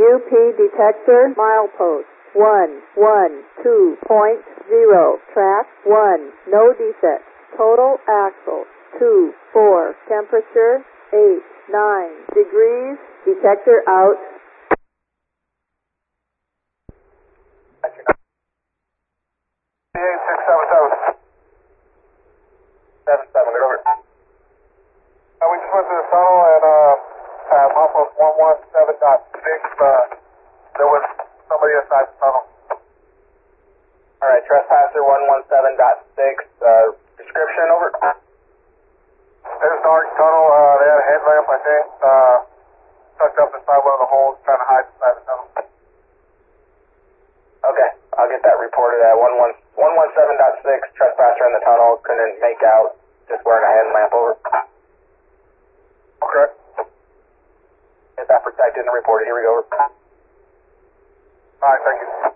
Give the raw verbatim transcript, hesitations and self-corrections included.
U P detector milepost one one two point zero. Track one. No defects. Total axle two four. Temperature eight nine degrees. Detector out. eight six seven seven. seven seven, get over. Uh, we just went through the tunnel and uh, uh, milepost one one seven dot six, uh, there was somebody inside the tunnel. Alright, trespasser one one seven dot six, uh, description, over. It was dark tunnel, uh, they had a headlamp, I think, uh, tucked up inside one of the holes, trying to hide inside the tunnel. Okay, I'll get that reported at one one seven dot six, trespasser in the tunnel, couldn't make out, just wearing a headlamp, over. Okay. Get that protected and reported, here we go, over. Alright, thank you.